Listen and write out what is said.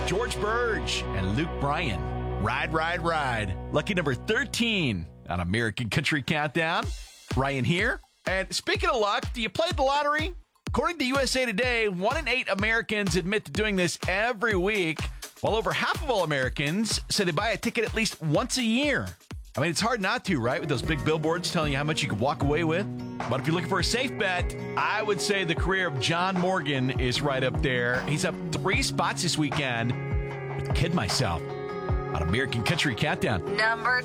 George Burge and Luke Bryan. Ride, ride, ride. Lucky number 13 on American Country Countdown. Ryan here. And speaking of luck, do you play the lottery? According to USA Today, 1 in 8 Americans admit to doing this every week, while over half of all Americans say they buy a ticket at least once a year. I mean, it's hard not to, right? With those big billboards telling you how much you can walk away with. But if you're looking for a safe bet, I would say the career of John Morgan is right up there. He's up 3 spots this weekend. I kid myself on American Country Countdown. Number